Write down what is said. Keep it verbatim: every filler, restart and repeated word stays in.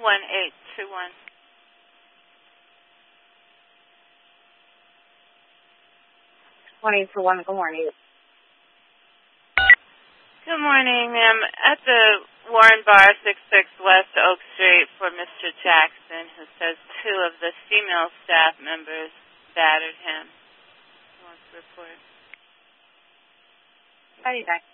one eight two one. one eight two one, good morning. Good morning, ma'am. At the Warren Bar, six six West Oak Street, for Mister Jackson, who says two of the female staff members battered him. He wants to report. How are you, Jackson?